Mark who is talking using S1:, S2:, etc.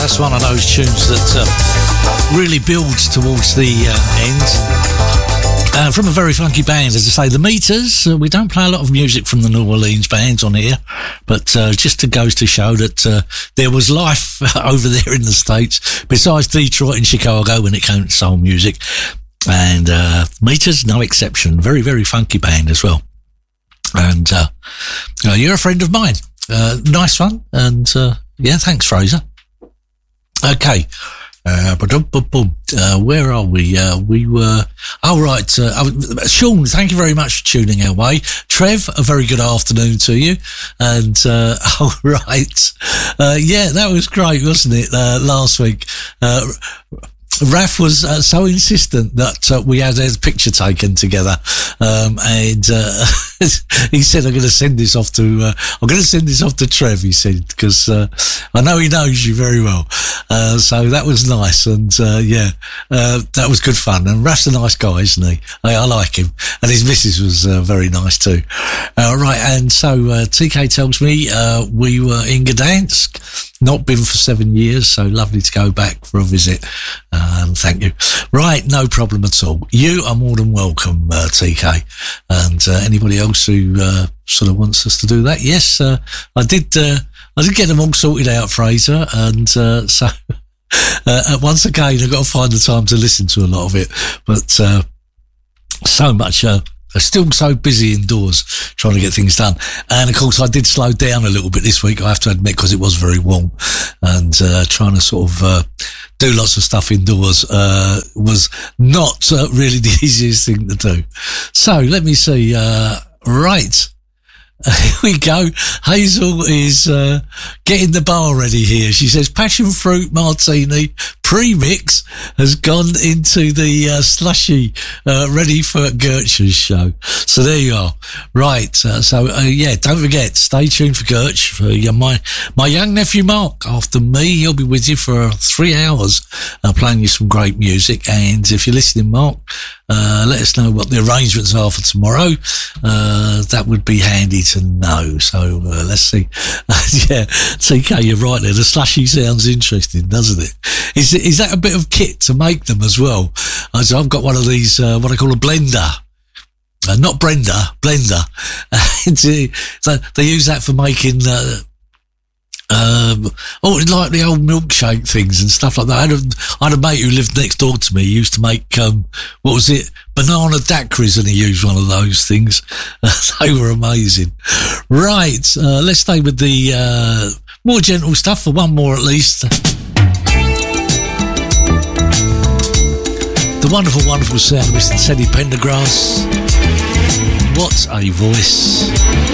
S1: That's one of those tunes that really builds towards the end. From a very funky band, as I say, the Meters. We don't play a lot of music from the New Orleans bands on here, but just goes to show that there was life over there in the States, besides Detroit and Chicago, when it came to soul music. And Meters, no exception. Very, very funky band as well. And you're a friend of mine. Nice one. And yeah, thanks, Fraser. Okay. Where are we? We were... Oh, right. Sean, thank you very much for tuning our way. Trev, a very good afternoon to you. And, all right. Yeah, that was great, wasn't it, last week? Raf was so insistent that we had a picture taken together, and he said, "I'm going to send this off to Trev." He said, because I know he knows you very well, so that was nice, and yeah, that was good fun. And Raf's a nice guy, isn't he? I like him, and his missus was very nice too. Right, and so TK tells me we were in Gdansk. Not been for 7 years, so lovely to go back for a visit. Thank you. Right, no problem at all. You are more than welcome, TK. And anybody else who sort of wants us to do that, yes, I did get them all sorted out, Fraser, and so once again, I've got to find the time to listen to a lot of it. But so much... still so busy indoors trying to get things done. And of course I did slow down a little bit this week, I have to admit, because it was very warm, and trying to sort of do lots of stuff indoors was not really the easiest thing to do. So let me see. Right. Here we go. Hazel is getting the bar ready here. She says passion fruit martini pre-mix has gone into the slushy ready for Gertrude's show. So there you are. Right. Yeah, don't forget, stay tuned for Gertrude. For my young nephew Mark, after me, he'll be with you for 3 hours playing you some great music. And if you're listening, Mark, let us know what the arrangements are for tomorrow. That would be handy to know. So let's see. Yeah, TK, you're right there. The slushy sounds interesting, doesn't it? Is that a bit of kit to make them as well? So I've got one of these, what I call a blender. Not blender. So they use that for making, like the old milkshake things and stuff like that. I had a mate who lived next door to me. He used to make, what was it? Banana daiquiris, and he used one of those things. They were amazing. Right. Let's stay with the, more gentle stuff for one more at least. The wonderful, wonderful sound of Mr. Teddy Pendergrass. What a voice.